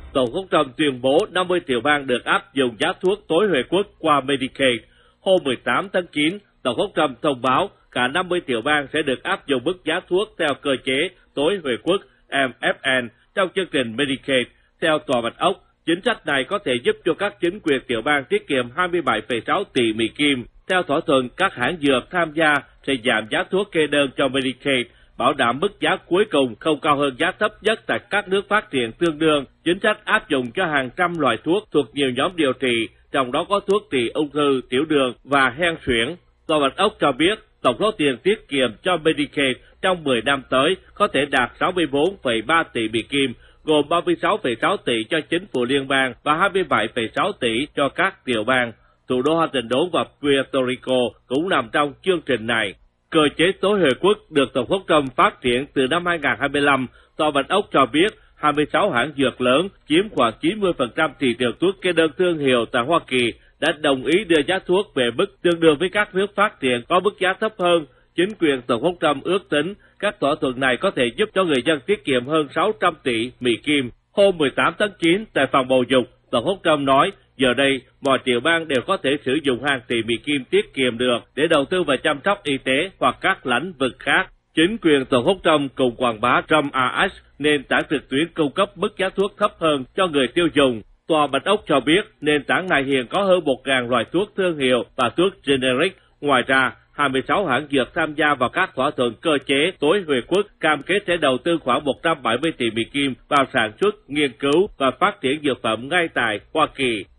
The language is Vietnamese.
Tổng thống Trump tuyên bố 50 tiểu bang được áp dụng giá thuốc tối huệ quốc qua Medicaid. Hôm 18 tháng 9, Tổng thống Trump thông báo cả 50 tiểu bang sẽ được áp dụng mức giá thuốc theo cơ chế tối huệ quốc MFN trong chương trình Medicaid. Theo Tòa Bạch Ốc, chính sách này có thể giúp cho các chính quyền tiểu bang tiết kiệm 27,6 tỷ Mỹ Kim. Theo thỏa thuận, các hãng dược tham gia sẽ giảm giá thuốc kê đơn cho Medicaid, bảo đảm mức giá cuối cùng không cao hơn giá thấp nhất tại các nước phát triển tương đương. Chính sách áp dụng cho hàng trăm loại thuốc thuộc nhiều nhóm điều trị, trong đó có thuốc trị ung thư, tiểu đường và hen suyễn. Tòa Bạch Ốc cho biết tổng số tiền tiết kiệm cho Medicaid trong 10 năm tới có thể đạt 64,3 tỷ Mỹ Kim, gồm 36,6 tỷ cho chính phủ liên bang và 27,6 tỷ cho các tiểu bang. Thủ đô Huntington và Puerto Rico cũng nằm trong chương trình này. Cơ chế tối huệ quốc được Tổng thống Trump phát triển từ năm 2025. Tòa Bạch Ốc cho biết 26 hãng dược lớn chiếm khoảng 90% thị trường thuốc kê đơn thương hiệu tại Hoa Kỳ đã đồng ý đưa giá thuốc về mức tương đương với các nước phát triển có mức giá thấp hơn. Chính quyền Tổng thống Trump ước tính các thỏa thuận này có thể giúp cho người dân tiết kiệm hơn 600 tỷ Mỹ Kim. Hôm 18 tháng 9, tại phòng bầu dục, Tổng thống Trump nói, giờ đây, mọi tiểu bang đều có thể sử dụng hàng tỷ Mỹ Kim tiết kiệm được để đầu tư vào chăm sóc y tế hoặc các lĩnh vực khác. Chính quyền Tổng thống Trump cùng quảng bá Trump RX, nền tảng trực tuyến cung cấp mức giá thuốc thấp hơn cho người tiêu dùng. Tòa Bạch Ốc cho biết nền tảng này hiện có hơn 1.000 loại thuốc thương hiệu và thuốc generic. Ngoài ra, 26 hãng dược tham gia vào các thỏa thuận cơ chế tối huệ quốc cam kết sẽ đầu tư khoảng 170 tỷ Mỹ Kim vào sản xuất, nghiên cứu và phát triển dược phẩm ngay tại Hoa Kỳ.